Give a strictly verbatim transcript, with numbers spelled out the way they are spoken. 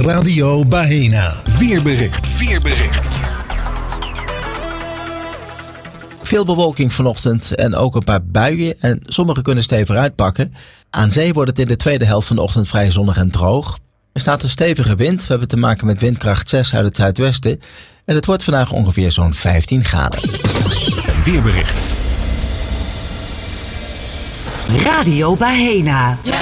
Radio Bahena. Weerbericht. Weerbericht. Veel bewolking vanochtend en ook een paar buien en sommige kunnen stevig uitpakken. Aan zee wordt het in de tweede helft van de ochtend vrij zonnig en droog. Er staat een stevige wind, we hebben te maken met windkracht zes uit het zuidwesten. En het wordt vandaag ongeveer zo'n vijftien graden. Weerbericht. Radio Bahena.